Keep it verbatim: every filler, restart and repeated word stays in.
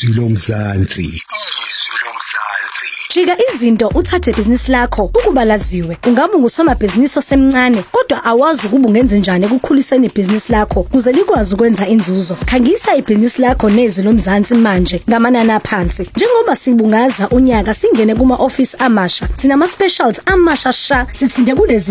Izwi lomzansi. Jika izinto uthathe ibhizinisi lakho ukuba laziwe. Ungabe ngusomabhizinisi osemncane kodwa awazi ukuba ungenze njani ekukhuliseni ibhizinisi lakho kuze likwazi ukwenza inzuzo. Khangisa ibhizinisi lakho nezwi lomzansi manje ngamanani aphansi. Njengoba sibungaza unyaka singene kuma office amasha. Sinama specials amasha sha sithinde kulezi